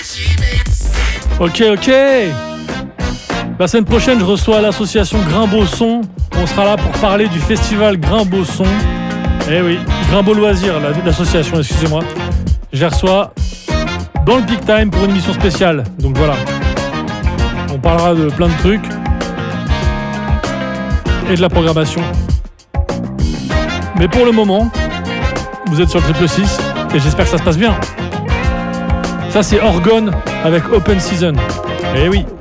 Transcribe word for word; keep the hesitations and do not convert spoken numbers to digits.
Ok, ok. La semaine prochaine, je reçois l'association Grimbeau Son. On sera là pour parler du festival Grimbeau Son. Eh oui, Grimbeau Loisirs, l'association, excusez-moi. Je les reçois dans le Peak Time pour une émission spéciale. Donc voilà. On parlera de plein de trucs. Et de la programmation. Mais pour le moment, vous êtes sur le triple six et j'espère que ça se passe bien. Ça, c'est Orgone avec Open Season. Eh oui.